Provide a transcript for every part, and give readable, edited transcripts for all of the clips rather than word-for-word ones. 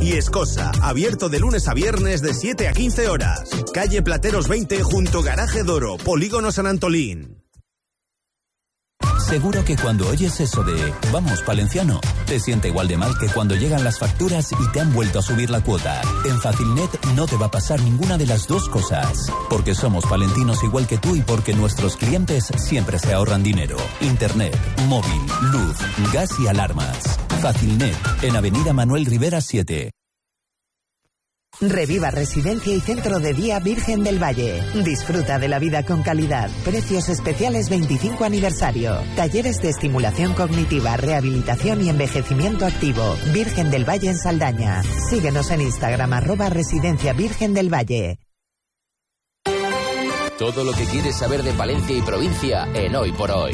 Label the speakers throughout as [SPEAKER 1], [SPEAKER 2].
[SPEAKER 1] Viescosa, abierto de lunes a viernes de 7 a 15 horas. Calle Plateros 20 junto Garaje Doro, Polígono San Antolín.
[SPEAKER 2] Seguro que cuando oyes eso de «Vamos, Palenciano», te siente igual de mal que cuando llegan las facturas y te han vuelto a subir la cuota. En Facilnet no te va a pasar ninguna de las dos cosas. Porque somos palentinos igual que tú y porque nuestros clientes siempre se ahorran dinero. Internet, móvil, luz, gas y alarmas. Facilnet, en Avenida Manuel Rivera 7.
[SPEAKER 3] Reviva Residencia y Centro de Día Virgen del Valle. Disfruta de la vida con calidad. Precios especiales 25 aniversario. Talleres de estimulación cognitiva, rehabilitación y envejecimiento activo. Virgen del Valle en Saldaña. Síguenos en Instagram @Residencia Virgen del Valle.
[SPEAKER 4] Todo lo que quieres saber de Palencia y provincia en Hoy por Hoy.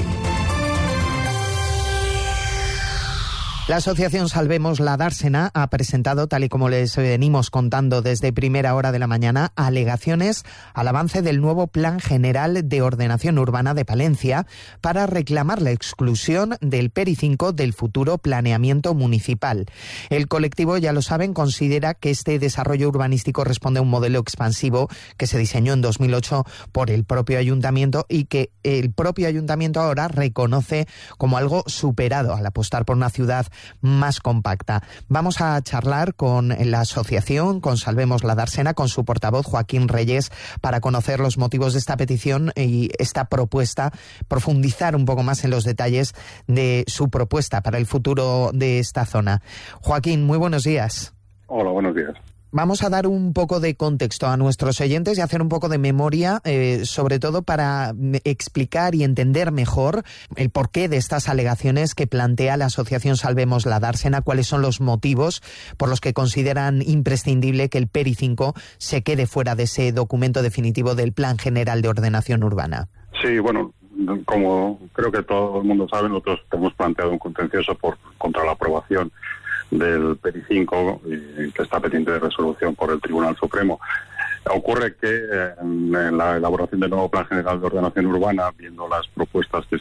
[SPEAKER 3] La asociación Salvemos la Dársena ha presentado, tal y como les venimos contando desde primera hora de la mañana, alegaciones al avance del nuevo Plan General de Ordenación Urbana de Palencia para reclamar la exclusión del PERI 5 del futuro planeamiento municipal. El colectivo, ya lo saben, considera que este desarrollo urbanístico responde a un modelo expansivo que se diseñó en 2008 por el propio ayuntamiento y que el propio ayuntamiento ahora reconoce como algo superado al apostar por una ciudad más compacta. Vamos a charlar con la asociación, con Salvemos la Dársena, con su portavoz Joaquín Reyes, para conocer los motivos de esta petición y esta propuesta, profundizar un poco más en los detalles de su propuesta para el futuro de esta zona. Joaquín, muy buenos días.
[SPEAKER 5] Hola, buenos días.
[SPEAKER 3] Vamos a dar un poco de contexto a nuestros oyentes y hacer un poco de memoria, sobre todo para explicar y entender mejor el porqué de estas alegaciones que plantea la asociación Salvemos la Dársena, cuáles son los motivos por los que consideran imprescindible que el PERI 5 se quede fuera de ese documento definitivo del Plan General de Ordenación Urbana.
[SPEAKER 5] Sí, bueno, como creo que todo el mundo sabe, nosotros hemos planteado un contencioso contra la aprobación del PERI 5, que está pendiente de resolución por el Tribunal Supremo. Ocurre que en la elaboración del nuevo Plan General de Ordenación Urbana, viendo las propuestas que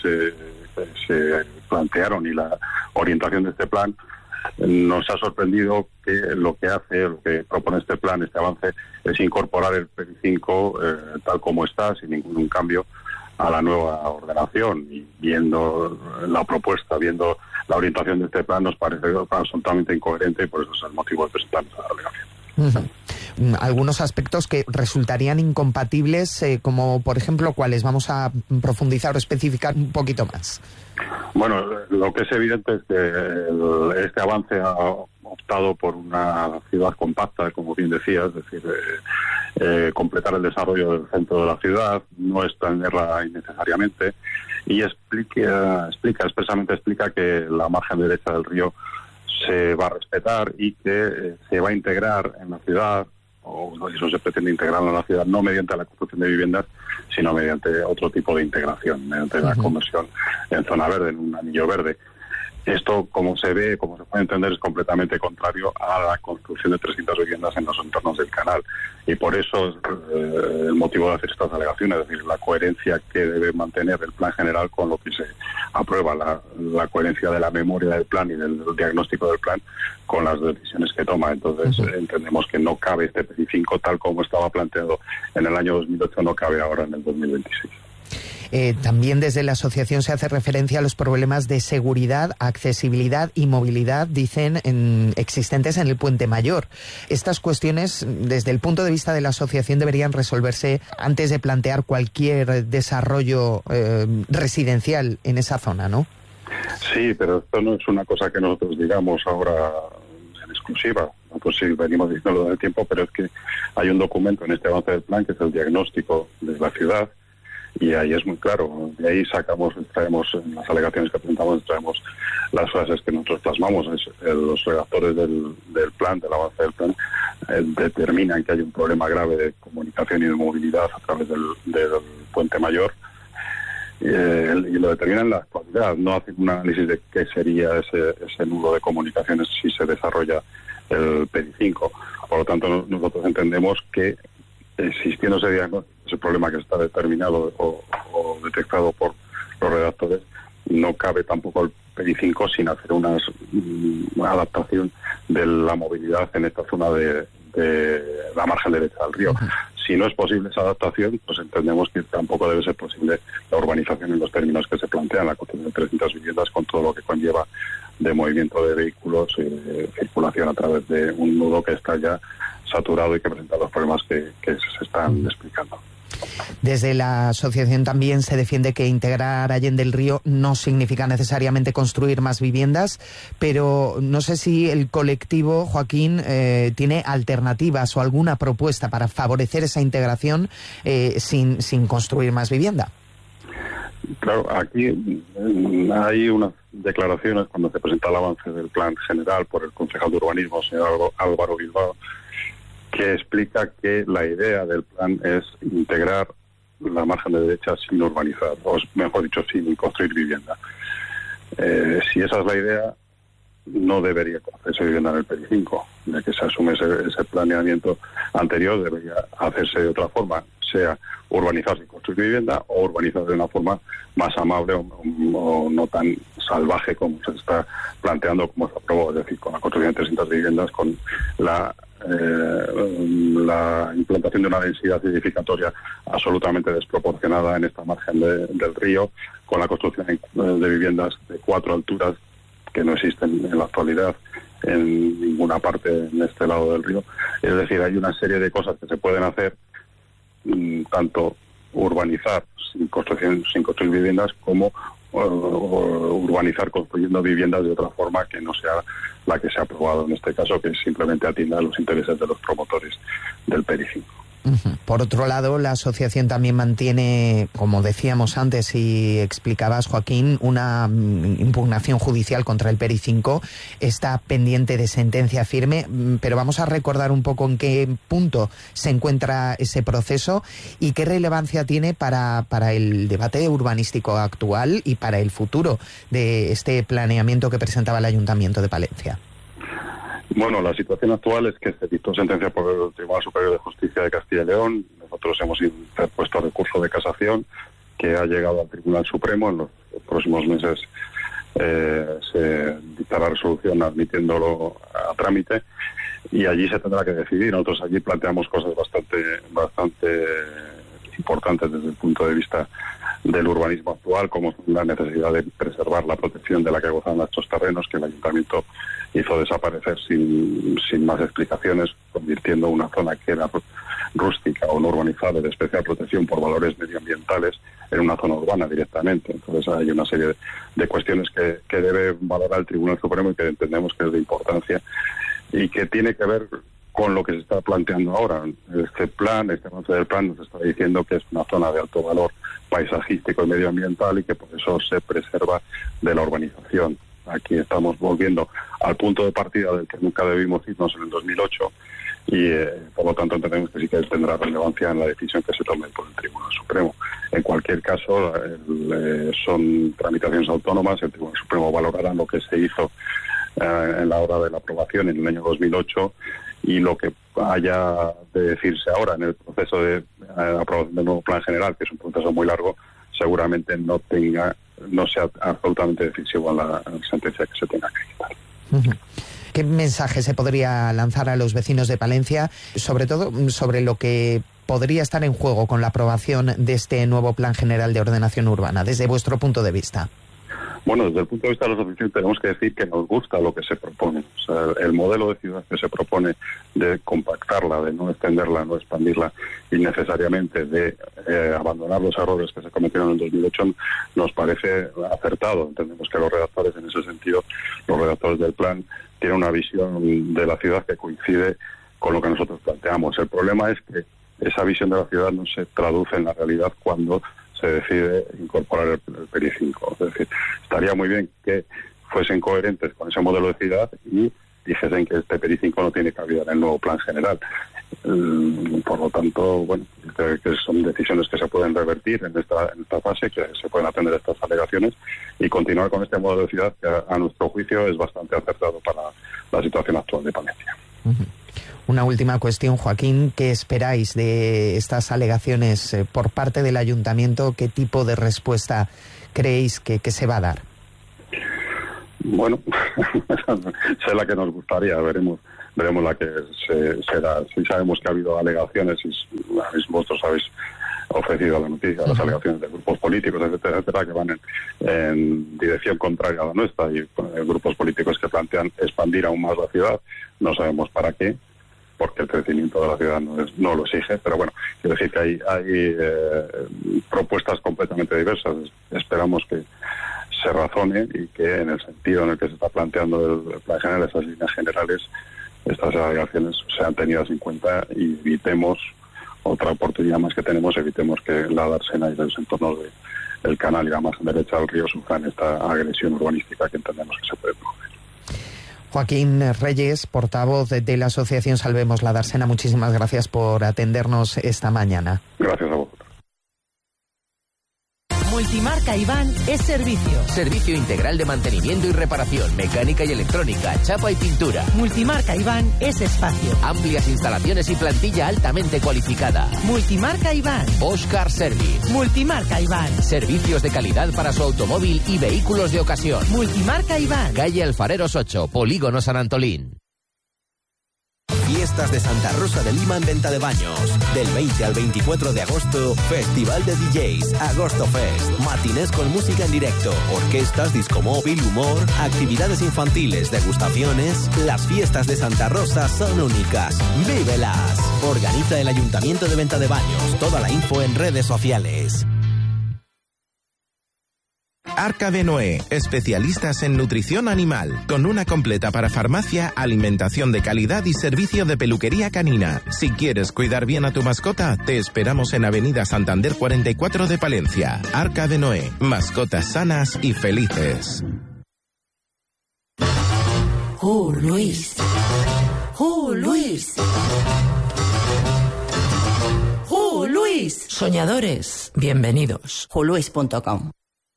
[SPEAKER 5] se plantearon y la orientación de este plan, nos ha sorprendido que lo que propone este plan, este avance, es incorporar el PERI 5 tal como está, sin ningún cambio, a la nueva ordenación. Y viendo la propuesta, viendo la orientación de este plan, nos parece absolutamente incoherente y por eso es el motivo de presentar esta alegación.
[SPEAKER 3] Algunos aspectos que resultarían incompatibles, como por ejemplo, ¿cuáles? Vamos a profundizar o especificar un poquito más.
[SPEAKER 5] Bueno, lo que es evidente es que este avance ha optado por una ciudad compacta, como bien decías, es decir, completar el desarrollo del centro de la ciudad, no extenderla innecesariamente, y expresamente explica que la margen derecha del río se va a respetar y que se va a integrar en la ciudad, o eso se pretende integrar en la ciudad, no mediante la construcción de viviendas, sino mediante otro tipo de integración, mediante la conversión en zona verde, en un anillo verde. Esto, como se puede entender, es completamente contrario a la construcción de 300 viviendas en los entornos del canal. Y por eso es el motivo de hacer estas alegaciones, es decir, la coherencia que debe mantener el plan general con lo que se aprueba, la coherencia de la memoria del plan y del diagnóstico del plan con las decisiones que toma. Entonces, entendemos que no cabe este PERI 5 tal como estaba planteado en el año 2008, no cabe ahora en el 2026.
[SPEAKER 3] También desde la asociación se hace referencia a los problemas de seguridad, accesibilidad y movilidad, dicen, existentes en el Puente Mayor. Estas cuestiones, desde el punto de vista de la asociación, deberían resolverse antes de plantear cualquier desarrollo residencial en esa zona, ¿no?
[SPEAKER 5] Sí, pero esto no es una cosa que nosotros digamos ahora en exclusiva. Pues sí, venimos diciéndolo desde el tiempo, pero es que hay un documento en este avance del plan que es el diagnóstico de la ciudad. Y ahí es muy claro, de ahí extraemos en las alegaciones que presentamos, extraemos las frases que nosotros plasmamos. Los redactores del plan, del avance del plan, determinan que hay un problema grave de comunicación y de movilidad a través del Puente Mayor, y lo determinan en la actualidad. No hacen un análisis de qué sería ese nudo de comunicaciones si se desarrolla el PERI 5. Por lo tanto, nosotros entendemos que existiendo ese problema que está determinado o detectado por los redactores, no cabe tampoco PERI5 sin hacer una adaptación de la movilidad en esta zona de la margen derecha del río. Si no es posible esa adaptación, pues entendemos que tampoco debe ser posible la urbanización en los términos que se plantean, la construcción de 300 viviendas con todo lo que conlleva de movimiento de vehículos y de circulación a través de un nudo que está ya saturado y que presenta los problemas que se están explicando.
[SPEAKER 3] Desde la asociación también se defiende que integrar Allende el Río no significa necesariamente construir más viviendas, pero no sé si el colectivo, Joaquín, tiene alternativas o alguna propuesta para favorecer esa integración sin construir más vivienda.
[SPEAKER 5] Claro, aquí hay unas declaraciones cuando se presenta el avance del plan general por el concejal de urbanismo, señor Álvaro Bilbao, que explica que la idea del plan es integrar la margen de derecha sin urbanizar, o mejor dicho, sin construir vivienda. Si esa es la idea, no debería hacerse vivienda en el PERI5, ya que se asume ese planeamiento anterior, debería hacerse de otra forma, sea urbanizar sin construir vivienda o urbanizar de una forma más amable o no tan salvaje como se está planteando, como se aprobó, es decir, con la construcción de 300 viviendas, con la implantación de una densidad edificatoria absolutamente desproporcionada en esta margen del río, con la construcción de viviendas de 4 alturas que no existen en la actualidad en ninguna parte en este lado del río. Es decir, hay una serie de cosas que se pueden hacer, tanto urbanizar sin construir viviendas como urbanizar construyendo viviendas de otra forma que no sea la que se ha aprobado en este caso, que simplemente atienda a los intereses de los promotores del PERI5.
[SPEAKER 3] Por otro lado, la asociación también mantiene, como decíamos antes y explicabas, Joaquín, una impugnación judicial contra el PERI5. Está pendiente de sentencia firme, pero vamos a recordar un poco en qué punto se encuentra ese proceso y qué relevancia tiene para el debate urbanístico actual y para el futuro de este planeamiento que presentaba el Ayuntamiento de Palencia.
[SPEAKER 5] Bueno, la situación actual es que se dictó sentencia por el Tribunal Superior de Justicia de Castilla y León. Nosotros hemos interpuesto recurso de casación que ha llegado al Tribunal Supremo. En los próximos meses se dictará resolución admitiéndolo a trámite y allí se tendrá que decidir. Nosotros allí planteamos cosas bastante importantes desde el punto de vista del urbanismo actual, como la necesidad de preservar la protección de la que gozan estos terrenos, que el Ayuntamiento hizo desaparecer sin más explicaciones, convirtiendo una zona que era rústica o no urbanizada de especial protección por valores medioambientales en una zona urbana directamente. Entonces hay una serie de cuestiones que debe valorar el Tribunal Supremo y que entendemos que es de importancia y que tiene que ver con lo que se está planteando ahora. Este avance del plan nos está diciendo que es una zona de alto valor paisajístico y medioambiental y que por eso se preserva de la urbanización. Aquí estamos volviendo al punto de partida del que nunca debimos irnos en el 2008 y por lo tanto entendemos que sí que tendrá relevancia en la decisión que se tome por el Tribunal Supremo. En cualquier caso, son tramitaciones autónomas, el Tribunal Supremo valorará lo que se hizo en la hora de la aprobación en el año 2008 y lo que haya de decirse ahora en el proceso de aprobación del nuevo plan general, que es un proceso muy largo, seguramente no sea absolutamente decisivo en la sentencia que se tenga que dictar.
[SPEAKER 3] ¿Qué mensaje se podría lanzar a los vecinos de Palencia, sobre todo sobre lo que podría estar en juego con la aprobación de este nuevo plan general de ordenación urbana, desde vuestro punto de vista?
[SPEAKER 5] Bueno, desde el punto de vista de la asociación tenemos que decir que nos gusta lo que se propone. O sea, el modelo de ciudad que se propone de compactarla, de no extenderla, no expandirla innecesariamente, de abandonar los errores que se cometieron en 2008, nos parece acertado. Entendemos que los redactores, en ese sentido, los redactores del plan, tienen una visión de la ciudad que coincide con lo que nosotros planteamos. El problema es que esa visión de la ciudad no se traduce en la realidad cuando se decide incorporar el PERI5. Es decir, estaría muy bien que fuesen coherentes con ese modelo de ciudad y dijesen que este PERI5 no tiene cabida en el nuevo plan general. Por lo tanto, bueno, que son decisiones que se pueden revertir en esta fase, que se pueden atender a estas alegaciones y continuar con este modelo de ciudad que a nuestro juicio es bastante acertado para la situación actual de Palencia.
[SPEAKER 3] Una última cuestión, Joaquín. ¿Qué esperáis de estas alegaciones por parte del Ayuntamiento? ¿Qué tipo de respuesta creéis que se va a dar?
[SPEAKER 5] Bueno, sé la que nos gustaría, veremos la que será. Si sabemos que ha habido alegaciones, y vosotros habéis ofrecido la noticia, las alegaciones de grupos políticos, etcétera, que van en dirección contraria a la nuestra, y grupos políticos que plantean expandir aún más la ciudad. No sabemos para qué, porque el crecimiento de la ciudad no lo exige, pero bueno, quiero decir que hay propuestas completamente diversas. Esperamos que se razone y que en el sentido en el que se está planteando el plan general, esas líneas generales, estas alegaciones sean tenidas en cuenta y evitemos otra oportunidad más que tenemos, evitemos que la dársena y los entornos del canal y la margen derecha del río sufran esta agresión urbanística que entendemos que se puede producir.
[SPEAKER 3] Joaquín Reyes, portavoz de la Asociación Salvemos la Dársena, muchísimas gracias por atendernos esta mañana.
[SPEAKER 5] Gracias a vosotros.
[SPEAKER 6] Multimarca Iván es servicio.
[SPEAKER 4] Servicio integral de mantenimiento y reparación, mecánica y electrónica, chapa y pintura.
[SPEAKER 6] Multimarca Iván es espacio.
[SPEAKER 4] Amplias instalaciones y plantilla altamente cualificada.
[SPEAKER 6] Multimarca Iván.
[SPEAKER 4] Bosch Car Service.
[SPEAKER 6] Multimarca Iván.
[SPEAKER 4] Servicios de calidad para su automóvil y vehículos de ocasión.
[SPEAKER 6] Multimarca Iván.
[SPEAKER 4] Calle Alfareros 8, Polígono San Antolín.
[SPEAKER 1] Fiestas de Santa Rosa de Lima en Venta de Baños. Del 20 al 24 de agosto, Festival de DJs, Agosto Fest, matinés con música en directo, orquestas, discomóvil, humor, actividades infantiles, degustaciones. Las fiestas de Santa Rosa son únicas. ¡Vívelas! Organiza el Ayuntamiento de Venta de Baños. Toda la info en redes sociales.
[SPEAKER 7] Arca de Noé, especialistas en nutrición animal, con una completa parafarmacia, alimentación de calidad y servicio de peluquería canina. Si quieres cuidar bien a tu mascota, te esperamos en Avenida Santander 44 de Palencia. Arca de Noé, mascotas sanas y felices.
[SPEAKER 6] Luis. Luis. Luis. Soñadores, bienvenidos.
[SPEAKER 8] Luis.com.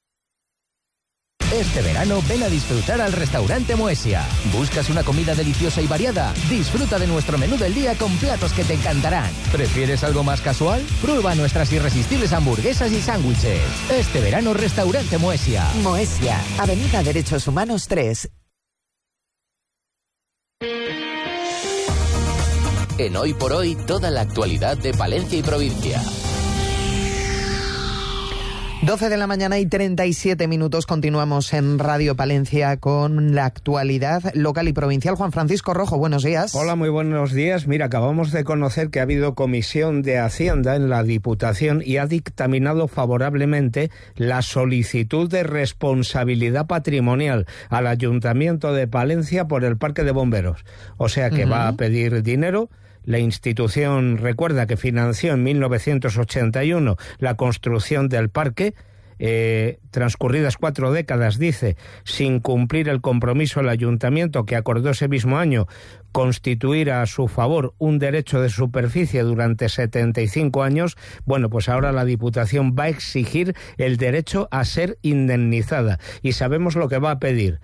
[SPEAKER 4] Este verano ven a disfrutar al restaurante Moesia. ¿Buscas una comida deliciosa y variada? Disfruta de nuestro menú del día con platos que te encantarán. ¿Prefieres algo más casual? Prueba nuestras irresistibles hamburguesas y sándwiches. Este verano restaurante Moesia.
[SPEAKER 3] Moesia, Avenida Derechos Humanos 3.
[SPEAKER 4] En Hoy por Hoy, toda la actualidad de Palencia y provincia.
[SPEAKER 3] 12 de la mañana y 37 minutos, continuamos en Radio Palencia con la actualidad local y provincial. Juan Francisco Rojo, buenos días.
[SPEAKER 9] Hola, muy buenos días. Mira, acabamos de conocer que ha habido comisión de Hacienda en la Diputación y ha dictaminado favorablemente la solicitud de responsabilidad patrimonial al Ayuntamiento de Palencia por el Parque de Bomberos. O sea que va a pedir dinero. La institución recuerda que financió en 1981 la construcción del parque, transcurridas 4 décadas, dice, sin cumplir el compromiso del ayuntamiento que acordó ese mismo año constituir a su favor un derecho de superficie durante 75 años, bueno, pues ahora la Diputación va a exigir el derecho a ser indemnizada. Y sabemos lo que va a pedir,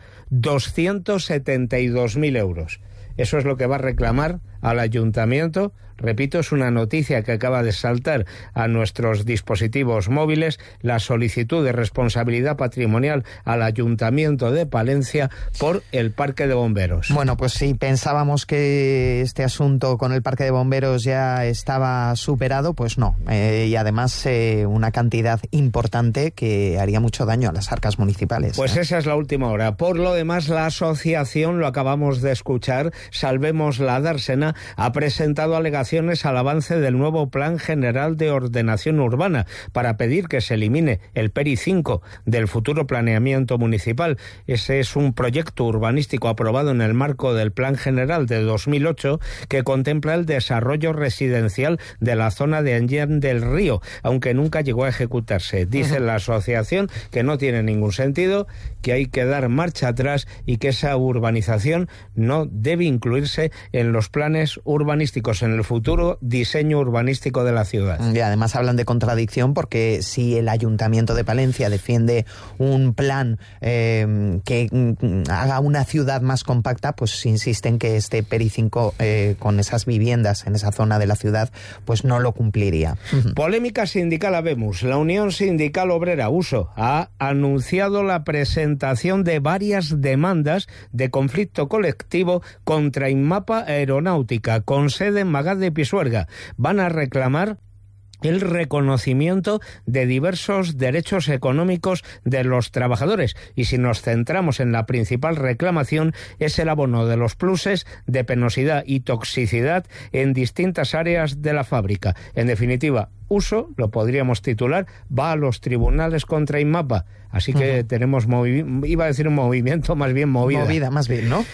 [SPEAKER 9] 272.000 euros. Eso es lo que va a reclamar al ayuntamiento. Repito, es una noticia que acaba de saltar a nuestros dispositivos móviles, la solicitud de responsabilidad patrimonial al Ayuntamiento de Palencia por el Parque de Bomberos.
[SPEAKER 3] Bueno, pues sí, pensábamos que este asunto con el Parque de Bomberos ya estaba superado, pues no. Y además una cantidad importante que haría mucho daño a las arcas municipales.
[SPEAKER 9] Pues esa es la última hora. Por lo demás, la asociación, lo acabamos de escuchar, Salvemos la Dársena, ha presentado alegaciones al avance del nuevo Plan General de Ordenación Urbana para pedir que se elimine el PERI 5 del futuro planeamiento municipal. Ese es un proyecto urbanístico aprobado en el marco del Plan General de 2008 que contempla el desarrollo residencial de la zona de Enllén del Río, aunque nunca llegó a ejecutarse. Dice la asociación que no tiene ningún sentido, que hay que dar marcha atrás y que esa urbanización no debe incluirse en los planes urbanísticos en el futuro futuro diseño urbanístico de la ciudad.
[SPEAKER 3] Y además hablan de contradicción porque si el Ayuntamiento de Palencia defiende un plan que haga una ciudad más compacta, pues insisten que este PERI 5 con esas viviendas en esa zona de la ciudad pues no lo cumpliría.
[SPEAKER 9] Polémica sindical habemos. La Unión Sindical Obrera USO ha anunciado la presentación de varias demandas de conflicto colectivo contra Inmapa Aeronáutica, con sede en Magaz de Pisuerga. Van a reclamar el reconocimiento de diversos derechos económicos de los trabajadores. Y si nos centramos en la principal reclamación, es el abono de los pluses de penosidad y toxicidad en distintas áreas de la fábrica. En definitiva, USO, lo podríamos titular, va a los tribunales contra Inmapa. Así que tenemos, iba a decir un movimiento, más bien movida.
[SPEAKER 3] Movida, más bien, ¿no?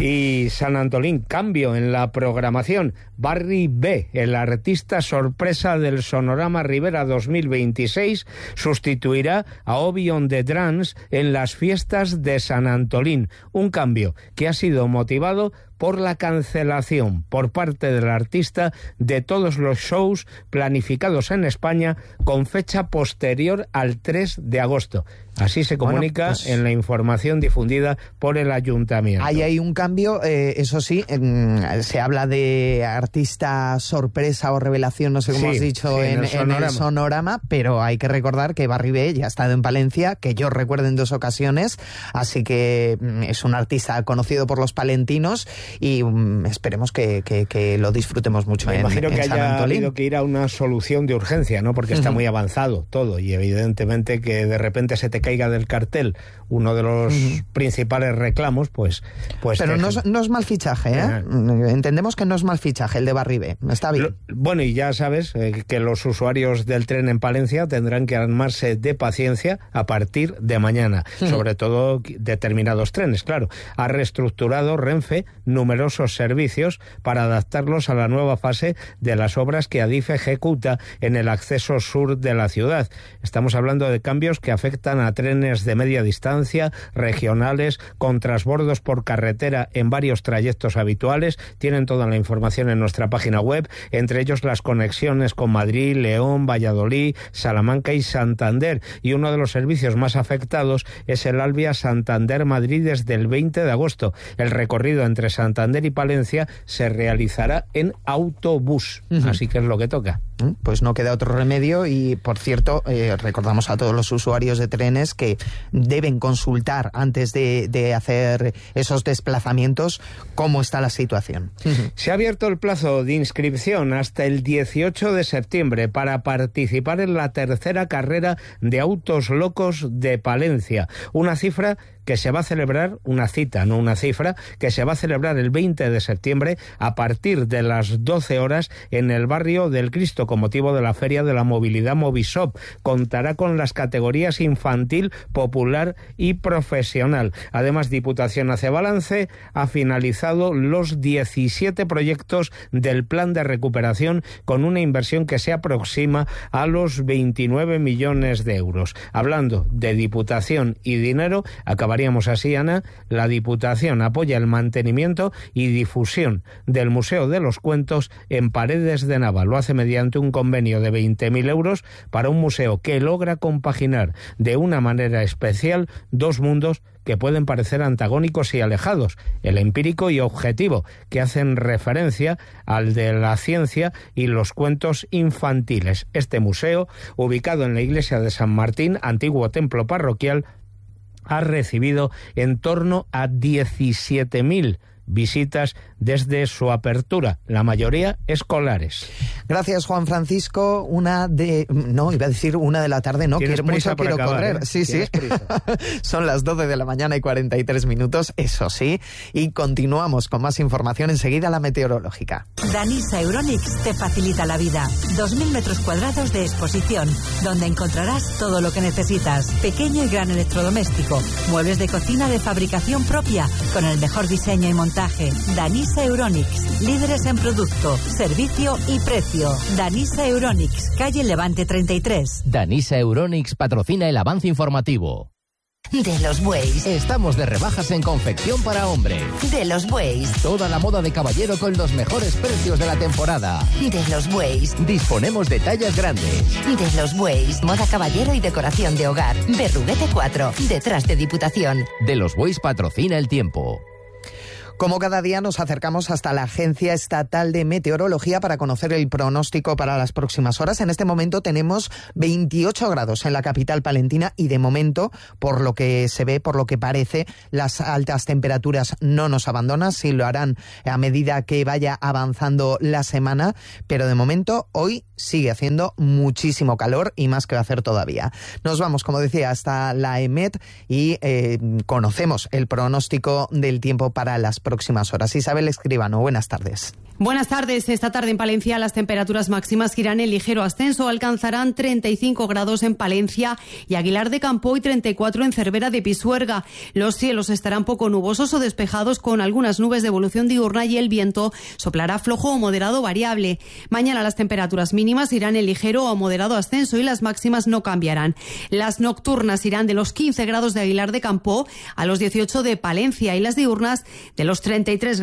[SPEAKER 9] Y San Antolín, cambio en la programación. Barry B, el artista sorpresa del Sonorama Rivera 2026, sustituirá a Obi on the Drums en las fiestas de San Antolín. Un cambio que ha sido motivado por la cancelación por parte del artista de todos los shows planificados en España con fecha posterior al 3 de agosto. Así se comunica en la información difundida por el ayuntamiento.
[SPEAKER 3] Ahí hay un cambio, eso sí, se habla de artista sorpresa o revelación, no sé cómo has dicho, en el Sonorama, pero hay que recordar que Barry B ya ha estado en Palencia, que yo recuerdo en 2 ocasiones, así que es un artista conocido por los palentinos y esperemos que lo disfrutemos mucho. Me
[SPEAKER 9] imagino que haya
[SPEAKER 3] Antolín.
[SPEAKER 9] habido que ir a una solución de urgencia, ¿no? Porque está muy avanzado todo y evidentemente que de repente se te caiga del cartel uno de los principales reclamos, pues
[SPEAKER 3] pero no es mal fichaje, ¿eh? Entendemos que no es mal fichaje el de Barry B, está bien.
[SPEAKER 9] Bueno, y ya sabes que los usuarios del tren en Palencia tendrán que armarse de paciencia a partir de mañana, sobre todo determinados trenes, claro. Ha reestructurado Renfe numerosos servicios para adaptarlos a la nueva fase de las obras que Adif ejecuta en el acceso sur de la ciudad. Estamos hablando de cambios que afectan a trenes de media distancia, regionales, con transbordos por carretera en varios trayectos habituales. Tienen toda la información en nuestra página web, entre ellos las conexiones con Madrid, León, Valladolid, Salamanca y Santander. Y uno de los servicios más afectados es el Alvia Santander-Madrid desde el 20 de agosto. El recorrido entre Santander y Palencia se realizará en autobús. Así que es lo que toca.
[SPEAKER 3] Pues no queda otro remedio y, por cierto, recordamos a todos los usuarios de trenes que deben consultar antes de hacer esos desplazamientos cómo está la situación.
[SPEAKER 9] Se ha abierto el plazo de inscripción hasta el 18 de septiembre para participar en la tercera carrera de autos locos de Palencia. Una cifra que se va a celebrar, una cita, no una cifra, que se va a celebrar el 20 de septiembre a partir de las 12 horas en el barrio del Cristo con motivo de la Feria de la Movilidad Movisop. Contará con las categorías infantil, popular y profesional. Además, Diputación hace balance, ha finalizado los 17 proyectos del plan de recuperación con una inversión que se aproxima a los 29 millones de euros. Hablando de Diputación y dinero, acabaríamos así, Ana. La Diputación apoya el mantenimiento y difusión del Museo de los Cuentos en Paredes de Nava. Lo hace mediante un convenio de 20.000 euros para un museo que logra compaginar de una manera especial dos mundos que pueden parecer antagónicos y alejados, el empírico y objetivo, que hacen referencia al de la ciencia y los cuentos infantiles. Este museo, ubicado en la iglesia de San Martín, antiguo templo parroquial, ha recibido en torno a 17.000 visitas desde su apertura, la mayoría escolares.
[SPEAKER 3] Gracias, Juan Francisco. Iba a decir 1 de la tarde, no, quiero correr. Sí. Son las 12 de la mañana y 43 minutos, eso sí, y continuamos con más información enseguida, la meteorológica.
[SPEAKER 8] Danisa Euronics te facilita la vida. 2.000 metros cuadrados de exposición, donde encontrarás todo lo que necesitas. Pequeño y gran electrodoméstico, muebles de cocina de fabricación propia, con el mejor diseño y montaje. Danisa Euronics, líderes en producto, servicio y precio. Danisa Euronics, calle Levante 33.
[SPEAKER 4] Danisa Euronics patrocina el avance informativo.
[SPEAKER 10] De Los Bueyes.
[SPEAKER 4] Estamos de rebajas en confección para hombre.
[SPEAKER 10] De Los Bueyes.
[SPEAKER 4] Toda la moda de caballero con los mejores precios de la temporada.
[SPEAKER 10] De Los Bueyes.
[SPEAKER 4] Disponemos de tallas grandes.
[SPEAKER 10] De Los Bueyes. Moda caballero y decoración de hogar. Berruguete 4, detrás de Diputación.
[SPEAKER 4] De Los Bueyes patrocina el tiempo.
[SPEAKER 3] Como cada día nos acercamos hasta la Agencia Estatal de Meteorología para conocer el pronóstico para las próximas horas. En este momento tenemos 28 grados en la capital palentina y de momento, por lo que se ve, por lo que parece, las altas temperaturas no nos abandonan. Sí lo harán a medida que vaya avanzando la semana, pero de momento hoy sigue haciendo muchísimo calor y más que va a hacer todavía. Nos vamos, como decía, hasta la EMET y conocemos el pronóstico del tiempo para las próximas horas. Isabel Escribano, buenas tardes.
[SPEAKER 11] Buenas tardes. Esta tarde en Palencia las temperaturas máximas irán en ligero ascenso. Alcanzarán 35 grados en Palencia y Aguilar de Campo y 34 en Cervera de Pisuerga. Los cielos estarán poco nubosos o despejados con algunas nubes de evolución diurna y el viento soplará flojo o moderado variable. Mañana las temperaturas mínimas irán en ligero o moderado ascenso y las máximas no cambiarán. Las nocturnas irán de los 15 grados de Aguilar de Campo a los 18 de Palencia y las diurnas de los 33 grados